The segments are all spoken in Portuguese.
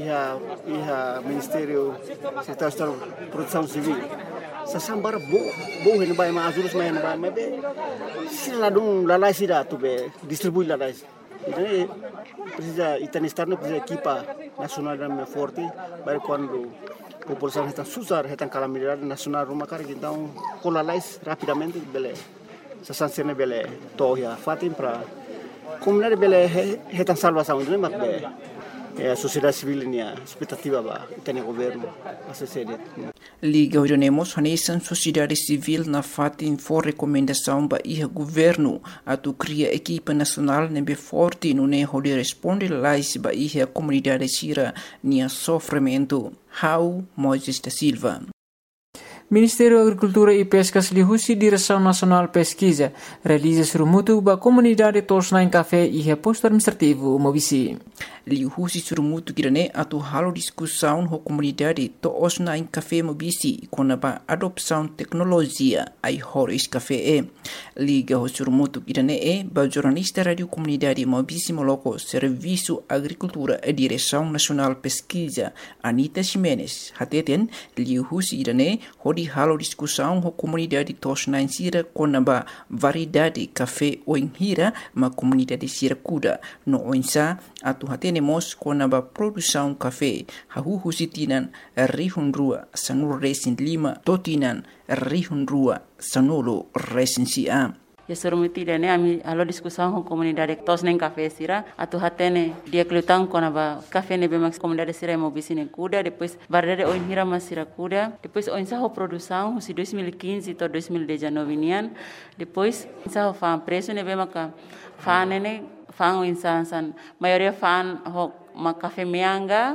iha Ministério Secretário de Produção Civil. Sasambara bo hen bai ma azulus main bai ma be sila dong lalai sida tu be distribui lalai. Jadi precisa Itanistar precisa equipa nacional dan forte para quando população está susar está calamidade nacional rumah kar então colalais rapidamente bele sasansene bele toya fatim para comunidade bele está salvação né mas be a sociedade civil ni expectativa ba tem governo assessede Liga Orionemos Hanesan sociedade civil na fatin for recomendação ba iha governo atu cria equipa nacional nembe forte no ne hode responde lais ba iha comunidade sira nia sofrimento How Moisés da Silva. Ministério da Agricultura e Pescas lihusi Direção Nacional Pesquisa realiza surumutu ba comunidade tosna em café e reposto administrativo Mobisi. Lihusi surumutu kirane atu halo discussão ho comunidade tosna em café Mobisi kona ba adopção tecnologia ai horis café Liga ho surumutu kirane ba jornalista radio comunidade Mobisi Moloco Serviço Agricultura e Direção Nacional Pesquisa Anita Ximenes hateten lihusi kirane di halo discussão ho comunidade tosna em sira konaba variedade café oinhira ma comunidade sira kuda no oinsa atu hatenemos konaba produção café hahu sitinan rihun rua sanur resin lima totinan rihun rua sanolo resin sia. Ya surumuti dene ami alo discussão com comunidade tosnen café sira atu hatene dia klutang konaba café ne bemax comunidade sira Mobisi ne kuda depois variedade oinhira masira kuda depois oinsa ho produção si 2015 to 2019 nian depois sa ho fan preço ne bemaka fan ne fan oinsa san maioria fan ho ma café meanga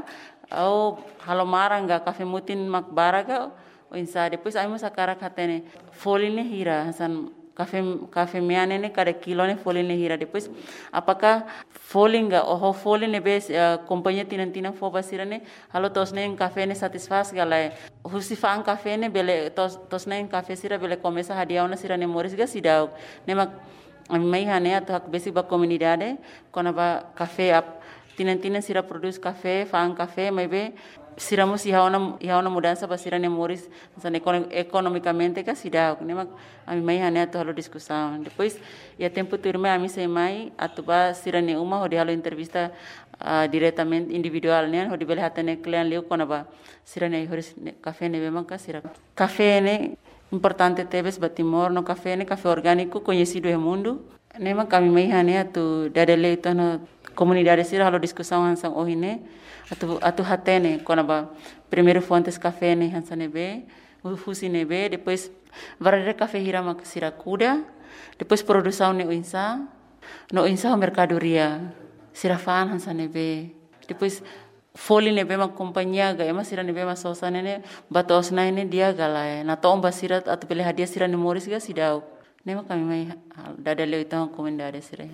au halomaranga café mutin mak baraga oinsa depois ai musa karak hatene foline hira san Café meane ne cada kilo ne folin ne hira depois apakah folinga oh folin ne bes companhia tina foba sira ne halo tos ne café ne satisfaz gala husi fan café ne bele tos ne café sira bele começa hadiau na sira ne moris ga sidau ne mak mai hane atu hak besi ba comunidade kona ba café ap tina sira produz café fan café mai be siramos ihaona mudança para sira ne moris san economicamente ka sidau ne mak ami mai hane atu halo discussão depois ia tempo turma ami sei mai atu ba sira ne uma hodi halo entrevista diretamente individual ne hodi bele hatane client leu kona ba sira ne horis café ne bema ka sira café ne importante teves batimor no café orgânico conhecido no mundo ne mak ami mai hane atu dadele itu no comunidade sira halo discussão hansang ohine atu hatene konaba primeiro fontes café ne hansanebe fusi nebe depois variedade café hirama sira kuda depois produção ne insa no insa mercadoria sira fan hansanebe depois foli nebe ma companhia ga ema sira nebe ma sosa ne batos na ne dia gala na tomba sira atu pele hadia sira ne moris ga sidau nema kami mai dada leu então comunidade sira.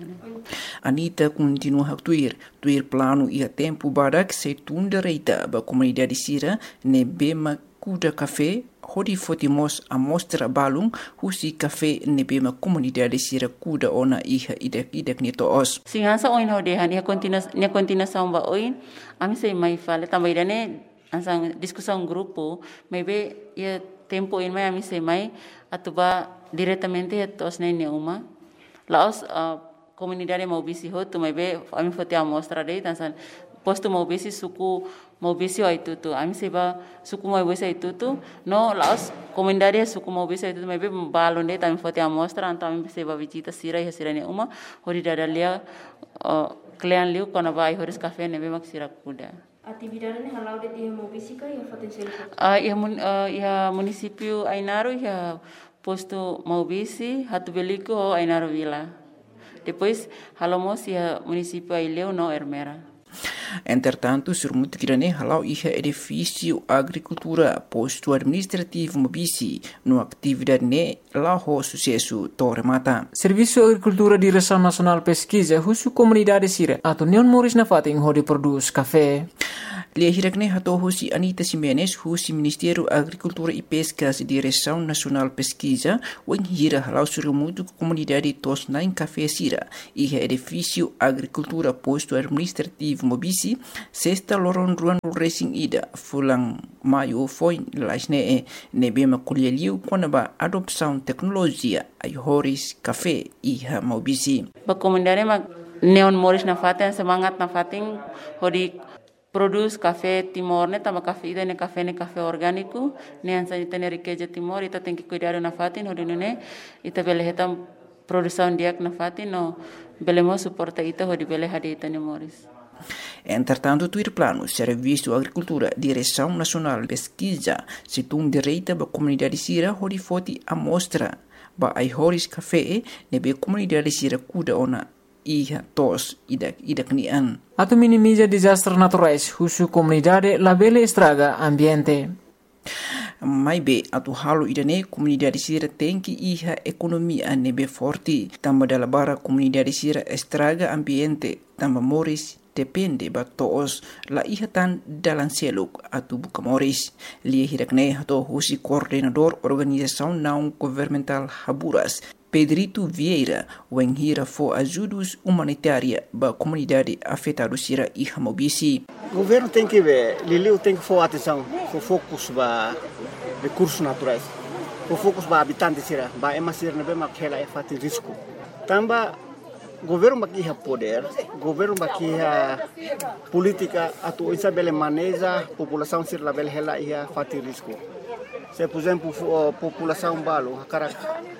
Anita continua a tuir plano e a tempo barak se tunda reita ba comunidade sira ne bema kuda café hodi fotimos a mostra balung husi café ne bema comunidade sira kuda ona iha idak ni toos. Singansa oin hodehan ia continuação ba oin ami sei mai fale também dane ansang discussão grupo maybe ia tempo in mai ami sei mai atuba diretamente tos ne uma laos comunidade Mobisi ho tu mai be ami fote amostra dei tansan posto Mobisi suku Mobisi itu tu ami seba suku Mobisi itu tu no laos comunidade suku Mobisi itu mai be balon dei tami fote amostra anto ami seba visita sira ne uma hori dadalia client liu kona vai horis café ne be mak sira kuda. Atividade ne halau de dia Mobisi ka ia potensial ia município Ainaro ia posto Mobisi hatu beliko ho Ainaro Vila. Depois halomos ia município Aileu no Ermera. Entretanto, surmutu kirane halau iha edifício agricultura posto administrativo Mobisi no atividade ne laho sucesso torre mata. Serviço Agricultura Direção Nacional Pesquisa husu comunidade sira atau neon moris na fating hodi produz café. Lia hirakne hato husi Anita Ximenes, husi Ministério Agricultura e Pesca de Direção Nacional Pesquisa, o hira halau surumutu comunidade Tosnai Café Sira, e edifício Agricultura Posto Administrativo Mobisi, sexta loron ruan racing ida, fulang maio foi lasne nebema kulialiu konaba adopção tecnologia ai horis café e Mobisi. Ba comunidade ma neon moris na faten semangat na fatin hodi produz café Timor ne tama café ida ne café orgânico ne ansa ita ne riqueza Timor ita tem que cuidar na fatin hodi ne ita bele hetam produção diak na fatin no belemo suporta ita hodi bele hadi ita ne moris. Entretanto, tuir plano, Serviço Agricultura, Direção Nacional Pesquisa, situng direita ba comunidade sira hodi foti amostra ba ai horis café nebe comunidade sira kuda ona iha tos idak nian. Atau minimiza desastres naturais, husu comunidade labele estraga ambiente. Mai be atu halu idane comunidade sira tem que iha economia nebe forte, tamba dalabara comunidade sira estraga ambiente, tamba moris depende ba toos la iha tan dalan seluk atu bukamoris. Lia hirakne hato husi coordenador organização não governamental Haburas, Pedrito Vieira, wen hira fo ajudos humanitária ba comunidade afetada sira iha Mobisi. O governo tem que ver, Liliu tem que for atenção, for focus ba recursos naturais, for focus ba habitantes sira, ba emasir na bema kela e fati risco. Tamba governo makiha poder, governo makiha política atu isa bele maneja população sira la bele hela ia fati risco. Se por exemplo população balo hakarak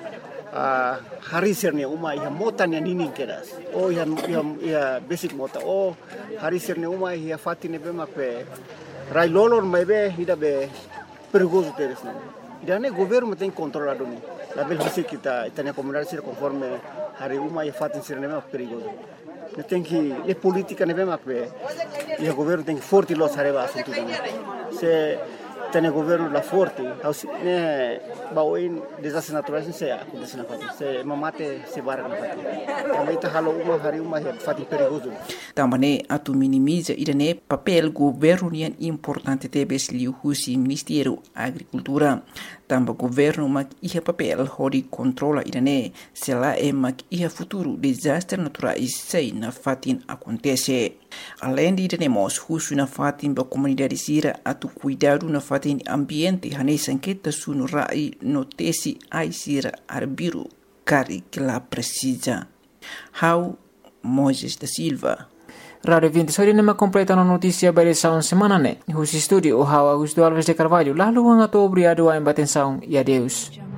hari sirne uma ia mota ne ninin keras o ia basic mota o hari sirne uma ia fati ne bema pe rai lolor mai be ida be perigoso teres ne ida ne governo tem controlado ni la bel basic kita itania comunidade sir conforme hari uma ia fati sirne bema perigoso ne tem que le política ne bema pe ia governo tem que forte los areba assunto se tem governo la forte ne baoin desastres naturais se acontece na fati se mamate se barra na fati também tá halo uma hari uma fati perigoso também atu minimiza idane papel governo nian importante tebes liu husi Ministério Agricultura tamba governo mak iha papel hodi controla idane se la mak iha futuro desastre naturais sei na fatin acontece. Além de idane husu na fatin ba comunidade sira atu cuidado na fatin ambiente hane sanqueta sunu rai notesi ai sira arbiru cari que la precisa. How Moises da Silva. Radio 20 sori nama completa na notícia ba edição semana ne. Husi studio o Augusto Alves de Carvalho. Lalu ang ato obrigado a embatenção e adeus.